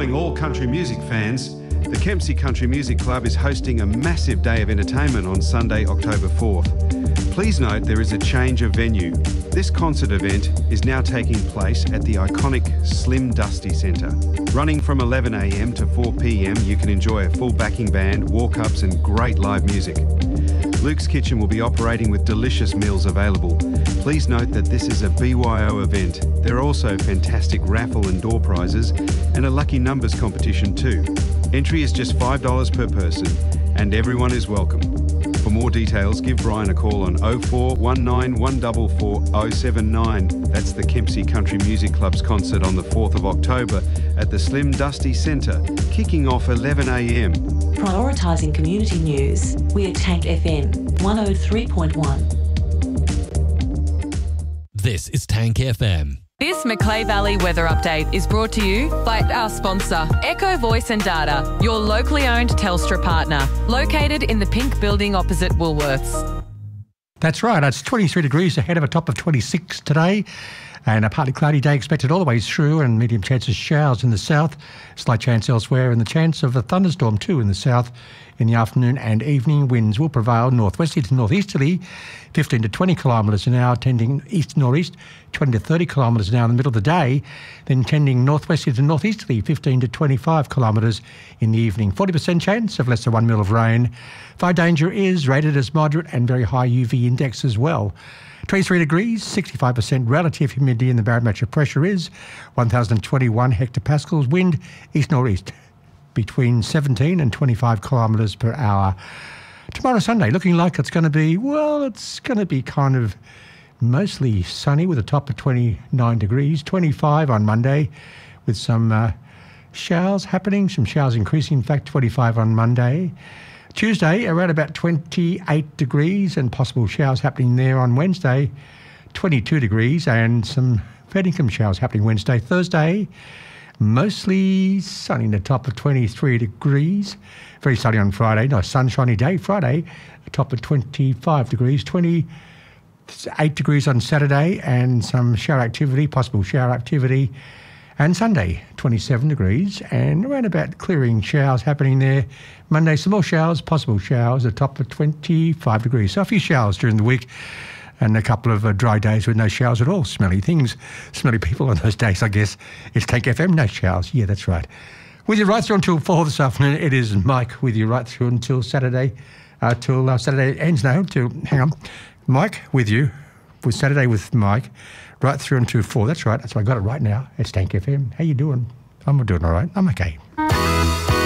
Calling all country music fans, the Kempsey Country Music Club is hosting a massive day of entertainment on Sunday, October 4th. Please note there is a change of venue. This concert event is now taking place at the iconic Slim Dusty Centre. Running from 11 a.m. to 4 p.m, you can enjoy a full backing band, walk-ups and great live music. Luke's Kitchen will be operating with delicious meals available. Please note that this is a BYO event. There are also fantastic raffle and door prizes and a lucky numbers competition too. Entry is just $5 per person and everyone is welcome. For more details, give Brian a call on 0419 144 079. That's the Kempsey Country Music Club's concert on the 4th of October at the Slim Dusty Centre, kicking off 11 a.m. Prioritising community news, we're Tank FM 103.1. This is Tank FM. This Macleay Valley weather update is brought to you by our sponsor, Echo Voice and Data, your locally owned Telstra partner, located in the pink building opposite Woolworths. That's right, it's 23 degrees ahead of a top of 26 today. And a partly cloudy day expected all the way through, and medium chance of showers in the south, slight chance elsewhere, and the chance of a thunderstorm too in the south in the afternoon and evening. Winds will prevail northwesterly to northeasterly, 15 to 20 kilometres an hour, tending east-northeast, 20 to 30 kilometres an hour in the middle of the day, then tending northwesterly to northeasterly, 15 to 25 kilometres in the evening. 40% chance of less than 1 mil of rain. Fire danger is rated as moderate and very high UV index as well. 23 degrees, 65% relative humidity, and the barometric pressure is 1,021 hectopascals. Wind east-northeast between 17 and 25 kilometres per hour. Tomorrow Sunday, looking like it's going to be, well, it's going to be kind of mostly sunny with a top of 29 degrees, 25 on Monday with some showers happening, some showers increasing, in fact, 25 on Monday. Tuesday, around about 28 degrees and possible showers happening there on Wednesday, 22 degrees and some fair income showers happening Wednesday. Thursday, mostly sunny, the top of 23 degrees. Very sunny on Friday, nice sunshiny day. Friday, a top of 25 degrees, 28 degrees on Saturday and some shower activity, possible shower activity. And Sunday, 27 degrees and around about clearing showers happening there. Monday, some more showers, possible showers, a top of 25 degrees. So a few showers during the week and a couple of dry days with no showers at all. Smelly things, smelly people on those days, I guess. It's Tank FM, no showers. Yeah, that's right. With you right through until 4 this afternoon, it is Mike with you right through until Saturday. Till Saturday ends now. Hang on. Mike with you, with Saturday with Mike. Right through until 4. That's right. That's why I got it right now. It's Tank FM. How you doing? I'm doing all right. I'm okay.